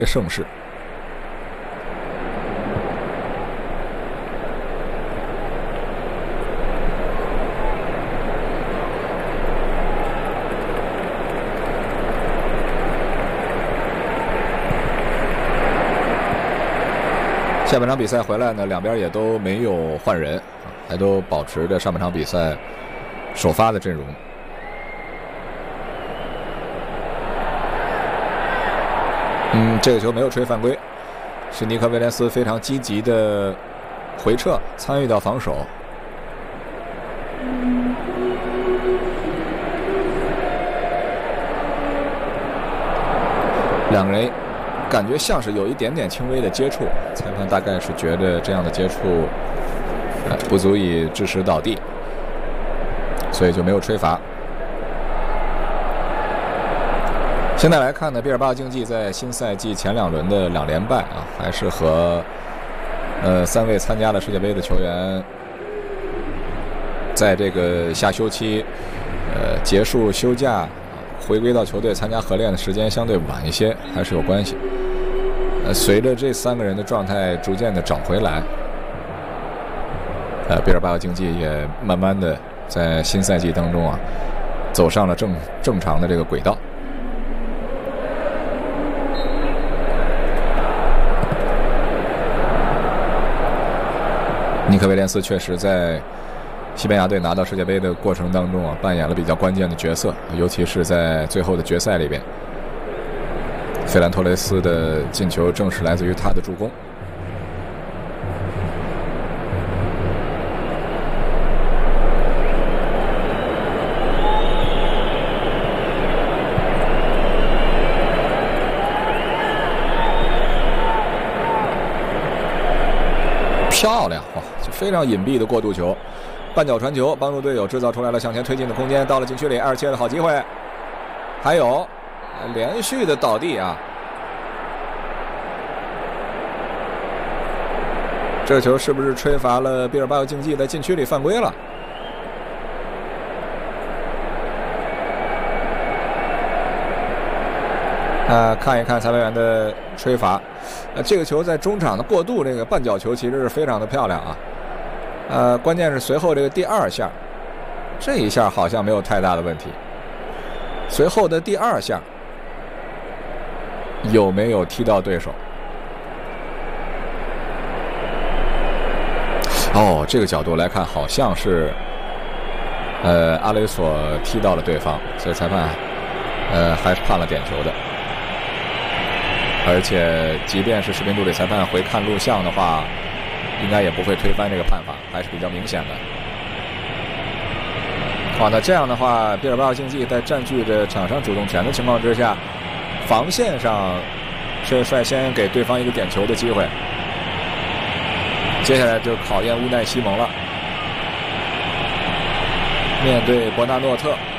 盛世。下半场比赛回来呢，两边也都没有换人，还都保持着上半场比赛首发的阵容。这个球没有吹犯规，是尼克威廉斯非常积极的回撤，参与到防守。两个人感觉像是有一点点轻微的接触，裁判大概是觉得这样的接触不足以致使倒地，所以就没有吹罚。现在来看呢，毕尔巴鄂竞技在新赛季前2轮的2连败啊，还是和3位参加了世界杯的球员在这个下休期结束休假回归到球队参加合练的时间相对晚一些还是有关系。随着这3个人的状态逐渐的找回来，毕尔巴鄂竞技也慢慢的在新赛季当中啊走上了正常的这个轨道。尼克威廉斯确实在西班牙队拿到世界杯的过程当中啊，扮演了比较关键的角色，尤其是在最后的决赛里边，费兰托雷斯的进球正是来自于他的助攻。漂亮哇！非常隐蔽的过渡球，半脚传球，帮助队友制造出来了向前推进的空间。到了禁区里，埃尔切的好机会，还有连续的倒地啊！这个球是不是吹罚了毕尔巴鄂竞技在禁区里犯规了？看一看裁判员的吹罚。这个球在中场的过渡，这个半脚球其实是非常的漂亮啊。关键是随后这个第2下，这一下好像没有太大的问题。随后的第2下有没有踢到对手？哦，这个角度来看，好像是阿雷索踢到了对方，所以裁判还是判了点球的。而且即便是视频助理裁判回看录像的话，应该也不会推翻这个判罚，还是比较明显的。好，那这样的话，毕尔巴鄂竞技在占据着场上主动权的情况之下，防线上却率先给对方一个点球的机会。接下来就考验乌奈西蒙了，面对伯纳诺特。